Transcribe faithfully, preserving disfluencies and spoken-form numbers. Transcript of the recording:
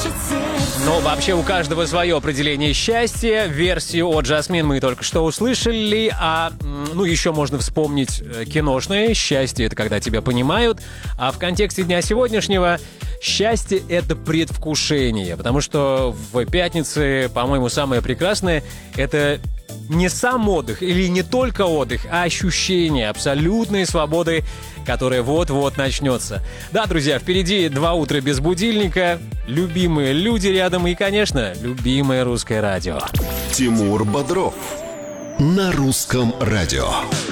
Но вообще у каждого свое определение счастья. Версию от Жасмин мы только что услышали. А ну еще можно вспомнить киношное. Счастье — это когда тебя понимают. А в контексте дня сегодняшнего счастье — это предвкушение. Потому что в пятнице, по-моему, самое прекрасное — это не сам отдых или не только отдых, а ощущение абсолютной свободы, которая вот-вот начнется. Да, друзья, впереди два утра без будильника, любимые люди рядом и, конечно, любимое русское радио. Тимур Бодров на русском радио.